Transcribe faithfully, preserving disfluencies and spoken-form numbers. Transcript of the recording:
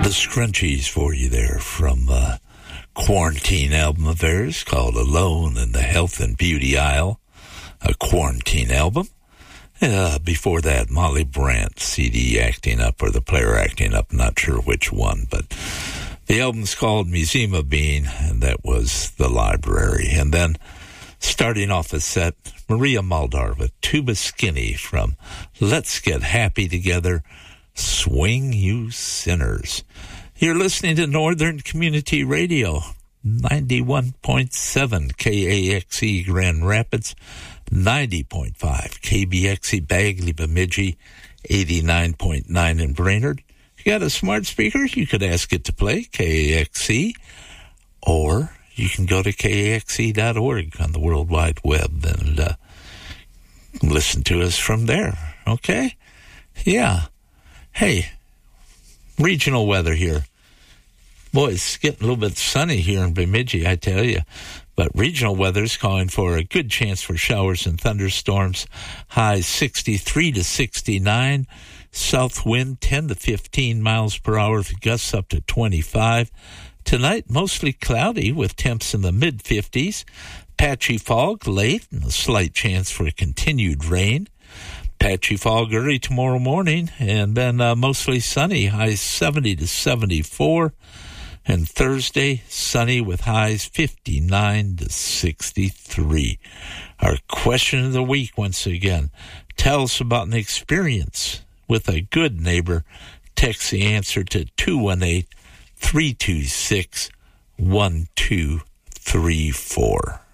Scrunchies for you there from uh, Quarantine album of theirs called Alone in the Health and Beauty Aisle, a Quarantine album. Uh, before that, Molly Brandt, C D Acting Up, or The Player Acting Up, not sure which one, but the album's called Museum of Being, and that was The Library. And then starting off the set, Maria Muldaur with Tuba Skinny from Let's Get Happy Together, Swing You Sinners. You're listening to Northern Community Radio, ninety-one point seven K A X E Grand Rapids, ninety point five K B X E Bagley Bemidji, eighty-nine point nine in Brainerd. You got a smart speaker, you could ask it to play K A X E, or you can go to K A X E dot org on the World Wide Web and uh, listen to us from there, okay? Yeah. Hey, regional weather here. Boy, it's getting a little bit sunny here in Bemidji, I tell you. But regional weather's calling for a good chance for showers and thunderstorms. Highs sixty-three to sixty-nine. South wind ten to fifteen miles per hour with gusts up to twenty-five. Tonight, mostly cloudy with temps in the mid-fifties. Patchy fog late and a slight chance for continued rain. Patchy fog early tomorrow morning, and then uh, mostly sunny, highs seventy to seventy-four. And Thursday, sunny with highs fifty-nine to sixty-three. Our question of the week, once again, tell us about an experience with a good neighbor. Text the answer to two one eight, three two six, one two three four.